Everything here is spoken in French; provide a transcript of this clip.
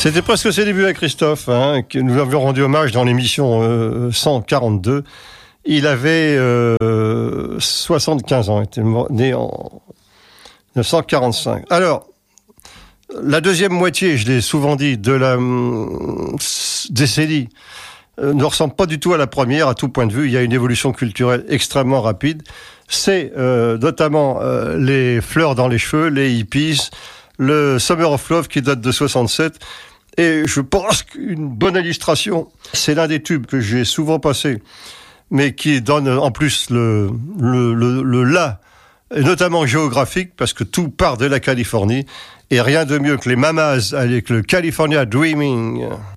C'était presque ses débuts avec Christophe, que nous avions rendu hommage dans l'émission 142. Il avait 75 ans, il était né en 1945. Alors, la deuxième moitié, je l'ai souvent dit, de la décennie ne ressemble pas du tout à la première, à tout point de vue. Il y a une évolution culturelle extrêmement rapide. C'est notamment les fleurs dans les cheveux, les hippies, le Summer of Love qui date de 67. Et je pense qu'une bonne illustration, c'est l'un des tubes que j'ai souvent passé, mais qui donne en plus le là, et notamment géographique, parce que tout part de la Californie, et rien de mieux que les Mamas avec le California Dreaming.